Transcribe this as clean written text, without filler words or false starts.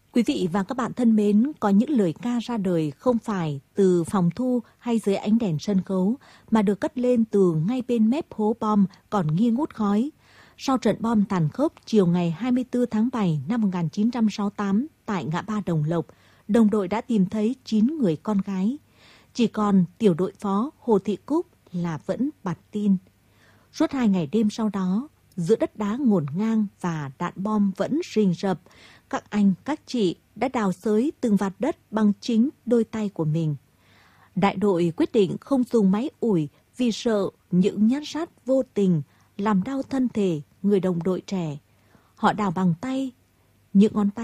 Quý vị và các bạn thân mến, có những lời ca ra đời không phải từ phòng thu hay dưới ánh đèn sân khấu, mà được cất lên từ ngay bên mép hố bom còn nghi ngút khói. Sau trận bom tàn khốc chiều ngày 24 tháng 7 năm 1968 tại ngã ba Đồng Lộc, đồng đội đã tìm thấy 9 người con gái. Chỉ còn tiểu đội phó Hồ Thị Cúc là vẫn bặt tin. Suốt 2 ngày đêm sau đó, giữa đất đá ngổn ngang và đạn bom vẫn rình rập, các anh, các chị đã đào xới từng vạt đất bằng chính đôi tay của mình. Đại đội quyết định không dùng máy ủi vì sợ những nhát sát vô tình làm đau thân thể người đồng đội trẻ. Họ đào bằng tay, những ngón tay